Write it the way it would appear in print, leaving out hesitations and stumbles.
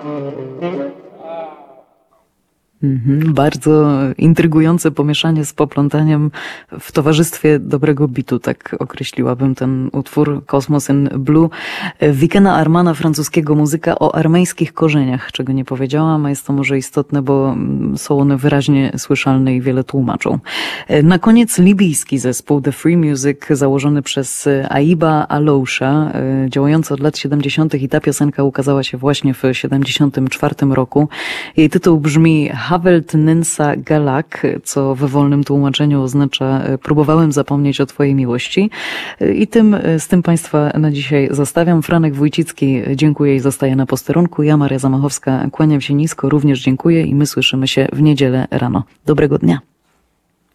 Bardzo intrygujące pomieszanie z poplątaniem w towarzystwie dobrego bitu, tak określiłabym ten utwór Cosmos in Blue. Vikena Armana, francuskiego muzyka o armeńskich korzeniach, czego nie powiedziałam, a jest to może istotne, bo są one wyraźnie słyszalne i wiele tłumaczą. Na koniec libijski zespół The Free Music, założony przez Aiba Alousha, działający od lat 70. i ta piosenka ukazała się właśnie w 74 roku. Jej tytuł brzmi Havelt Nynsa Galak, co we wolnym tłumaczeniu oznacza próbowałem zapomnieć o twojej miłości. I z tym Państwa na dzisiaj zostawiam. Franek Wójcicki dziękuję i zostaje na posterunku. Ja, Maria Zamachowska, kłaniam się nisko, również dziękuję i my słyszymy się w niedzielę rano. Dobrego dnia.